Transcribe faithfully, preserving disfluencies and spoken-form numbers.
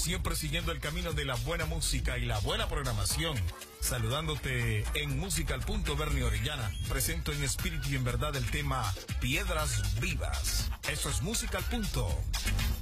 siempre siguiendo el camino de la buena música y la buena programación. Saludándote en Música al Punto, Bernie Orellana. Presento en espíritu y en verdad el tema Piedras Vivas. Eso es Música al Punto.